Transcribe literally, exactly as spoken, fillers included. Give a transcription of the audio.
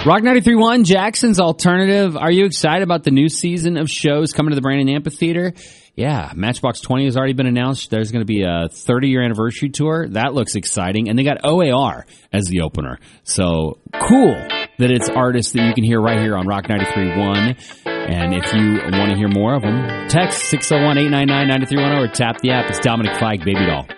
Rock ninety-three point one, Jackson's Alternative. Are you excited about the new season of shows coming to the Brandon Amphitheater? Yeah, Matchbox twenty has already been announced. There's going to be a thirty-year anniversary tour. That looks exciting. And they got O A R as the opener. So cool that it's artists that you can hear right here on Rock ninety-three point one. And if you want to hear more of them, text six oh one, eight nine nine, nine three one oh or tap the app. It's Dominic Fike, Baby Doll.